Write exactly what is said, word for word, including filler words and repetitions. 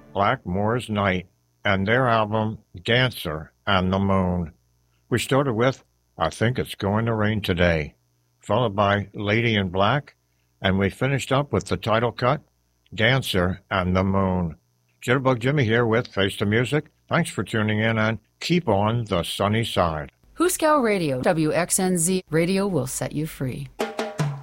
Blackmore's Night and their album Dancer and the Moon. We started with I Think It's Going to Rain Today, followed by Lady in Black, and we finished up with the title cut, Dancer and the Moon. Jitterbug Jimmy here with Face the Music. Thanks for tuning in and keep on the sunny side. Hooskow Radio, W X N Z Radio will set you free.